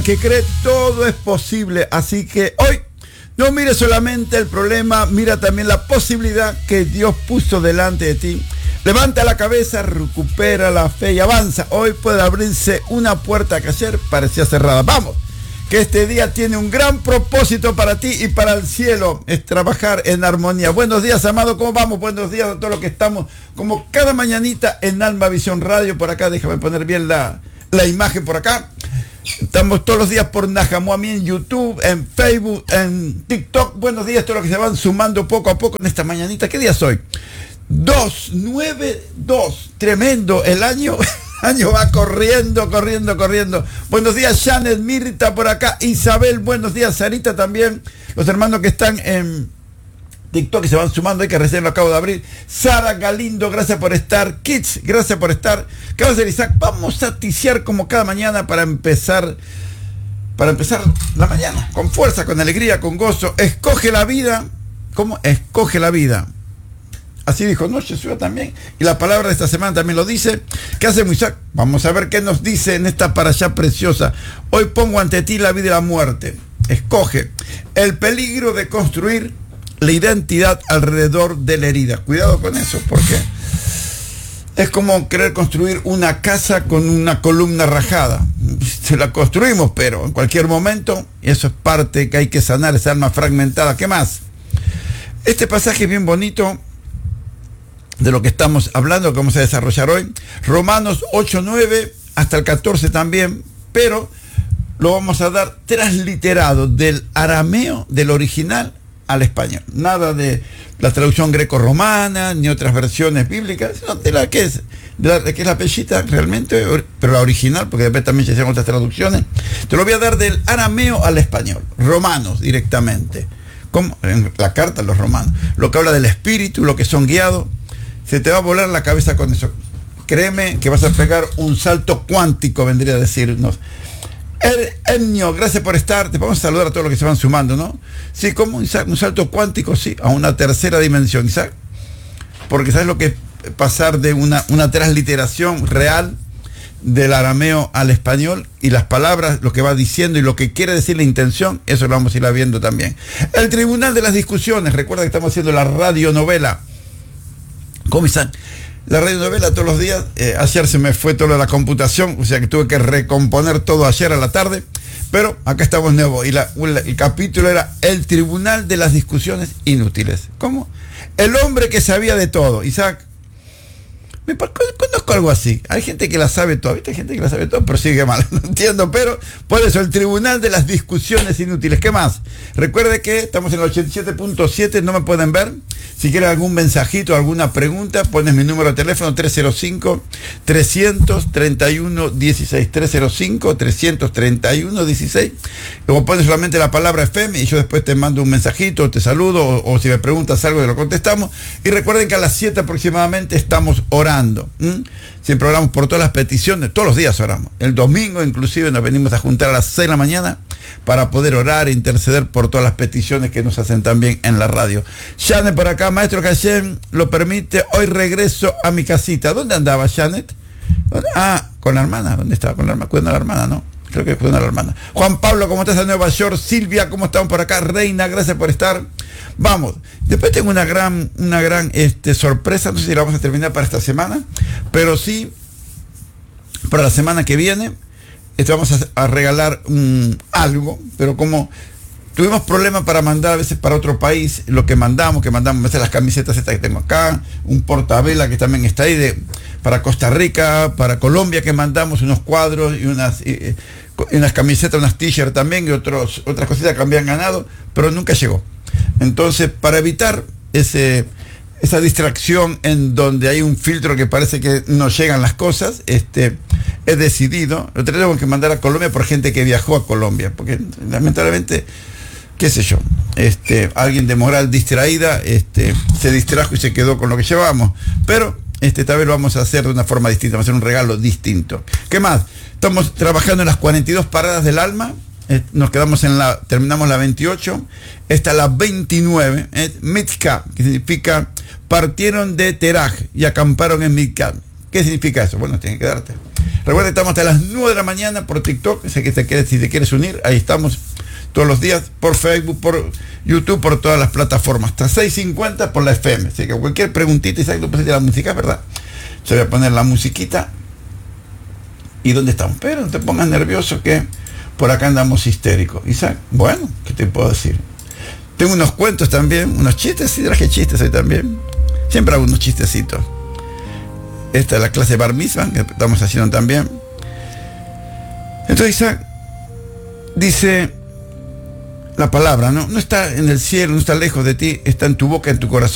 Que cree todo es posible, así que hoy no mire solamente el problema, mira también la posibilidad que Dios puso delante de ti. Levanta la cabeza, recupera la fe y avanza. Hoy puede abrirse una puerta que ayer parecía cerrada. Vamos, que este día tiene un gran propósito para ti y para el cielo, es trabajar en armonía. Buenos días, amado, ¿cómo vamos? Buenos días a todos los que estamos, como cada mañanita en Alma Visión Radio. Por acá, déjame poner bien la imagen por acá. Estamos todos los días por Najamuami en YouTube, en Facebook, en TikTok. Buenos días a todos los que se van sumando poco a poco en esta mañanita. ¿Qué día es hoy? 292. Tremendo. El año va corriendo. Buenos días, Janet, Mirta por acá, Isabel. Buenos días, Sarita también. Los hermanos que están en TikTok que se van sumando, hay que recién lo acabo de abrir. Sara Galindo, gracias por estar. Kids, gracias por estar. ¿Qué va a hacer, Isaac? Vamos a ticiar como cada mañana para empezar la mañana con fuerza, con alegría, con gozo. Escoge la vida. ¿Cómo? Escoge la vida. Así dijo, ¿no? Jesús también. Y la palabra de esta semana también lo dice. ¿Qué hace Isaac? Vamos a ver qué nos dice en esta parashá preciosa. Hoy pongo ante ti la vida y la muerte. Escoge el peligro de construir la identidad alrededor de la herida. Cuidado con eso, porque es como querer construir una casa con una columna rajada. Se la construimos, pero en cualquier momento, eso es parte que hay que sanar, esa alma fragmentada. ¿Qué más? Este pasaje es bien bonito de lo que estamos hablando, que vamos a desarrollar hoy. Romanos 8:9 hasta el 14 también, pero lo vamos a dar transliterado del arameo, del original, al español. Nada de la traducción greco-romana ni otras versiones bíblicas, sino de la que es la pellita realmente, pero la original, porque después también se hacen otras traducciones. Te lo voy a dar del arameo al español, romanos directamente, como en la carta a los romanos, lo que habla del espíritu, lo que son guiados. Se te va a volar la cabeza con eso. Créeme que vas a pegar un salto cuántico, vendría a decirnos. Ennio, gracias por estar. Te vamos a saludar a todos los que se van sumando, ¿no? Sí, como Isaac, un salto cuántico, sí, a una tercera dimensión, Isaac. Porque ¿sabes lo que es pasar de una transliteración real del arameo al español? Y las palabras, lo que va diciendo y lo que quiere decir la intención, eso lo vamos a ir viendo también. El tribunal de las discusiones. Recuerda que estamos haciendo la radionovela. ¿Cómo están? La radionovela todos los días. Ayer se me fue toda la computación, o sea que tuve que recomponer todo ayer a la tarde, pero acá estamos nuevos. Y el capítulo era el tribunal de las discusiones inútiles. ¿Cómo? El hombre que sabía de todo. Isaac, me conozco algo así. Hay gente que la sabe todo, ¿viste? Hay gente que la sabe todo, pero sigue mal. No entiendo, pero por eso, el tribunal de las discusiones inútiles. ¿Qué más? Recuerde que estamos en el 87.7, no me pueden ver. Si quieren algún mensajito, alguna pregunta, pones mi número de teléfono 305-331-16. 305-331-16. Luego pones solamente la palabra FM y yo después te mando un mensajito, te saludo, o si me preguntas algo, lo contestamos. Y recuerden que a las 7 aproximadamente estamos orando. Siempre oramos por todas las peticiones, todos los días oramos. El domingo inclusive nos venimos a juntar a las 6 de la mañana para poder orar e interceder por todas las peticiones que nos hacen también en la radio. Janet por acá, maestro, que Hashem lo permite, hoy regreso a mi casita. ¿Dónde andaba Janet? Con la hermana. ¿Dónde estaba? Con la hermana. Cuidando a la hermana, ¿no? Creo que cuidando a la hermana. Juan Pablo, ¿cómo estás en Nueva York? Silvia, ¿cómo estamos por acá? Reina, gracias por estar. Vamos. Después tengo una gran sorpresa, no sé si la vamos a terminar para esta semana, pero sí, para la semana que viene, vamos a regalar algo, pero como tuvimos problemas para mandar a veces para otro país, lo que mandamos a veces las camisetas estas que tengo acá, un portabela que también está ahí para Costa Rica, para Colombia, que mandamos unos cuadros y unas camisetas, unas t-shirts también, y otras cositas que habían ganado, pero nunca llegó. Entonces, para evitar esa distracción en donde hay un filtro que parece que no llegan las cosas, he decidido, lo tenemos que mandar a Colombia por gente que viajó a Colombia, porque lamentablemente, qué sé yo, alguien de moral distraída, se distrajo y se quedó con lo que llevábamos, pero esta vez lo vamos a hacer de una forma distinta, vamos a hacer un regalo distinto. ¿Qué más? Estamos trabajando en las 42 paradas del alma. Terminamos la 28, esta la 29, Mitzka, que significa partieron de Teraj y acamparon en Mitzka. ¿Qué significa eso? Bueno, tienes que darte. Recuerda que estamos hasta las 9 de la mañana por TikTok. Sé que si te quieres unir, ahí estamos todos los días, por Facebook, por YouTube, por todas las plataformas. Hasta 6:50 por la FM. Así que cualquier preguntita, Isaac, tú pusiste la música, ¿verdad? Se voy a poner la musiquita. ¿Y dónde estamos? Pero no te pongas nervioso que por acá andamos histéricos. Isaac, bueno, ¿qué te puedo decir? Tengo unos cuentos también, unos chistes, sí, traje chistes hoy también. Siempre hago unos chistecitos. Esta es la clase Bar Mitzvah que estamos haciendo también. Entonces Isaac dice la palabra, ¿no? No está en el cielo, no está lejos de ti, está en tu boca, en tu corazón.